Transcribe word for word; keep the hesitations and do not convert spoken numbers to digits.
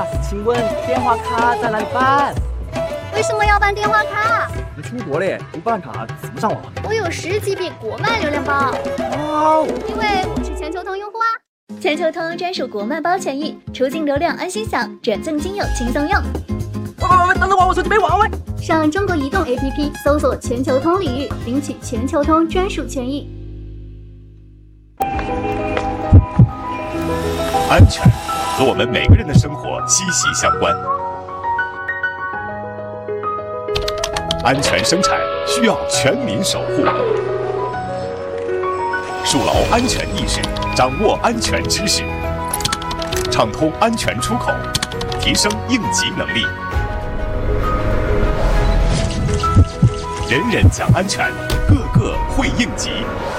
请问电话卡在哪里办？ 为什么要办电话卡？ 你出国嘞，不办卡怎么上网？ 我有十 G B 国漫流量包。 哇哦！ 因为我是全球通用户啊。全球通专属国漫包权益，出境流量安心享，转赠金友轻松用。 喂喂喂，等等我，我手机没网喂！ 上中国移动 A P P 搜索全球通领域，领取全球通专属权益。 安全和我们每个人的生活息息相关。安全生产需要全民守护，树牢安全意识，掌握安全知识，畅通安全出口，提升应急能力。人人讲安全，个个会应急。